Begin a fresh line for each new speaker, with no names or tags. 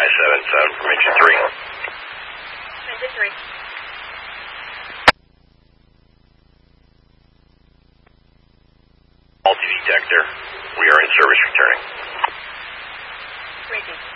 577 from engine 3.
Engine 3.
Multi-detector. We are in service returning.
Ready.